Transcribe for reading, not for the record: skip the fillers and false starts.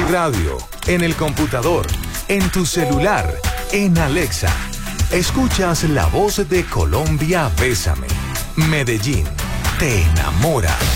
Radio, en el computador, en tu celular, en Alexa. Escuchas la voz de Colombia Bésame. Medellín te enamora.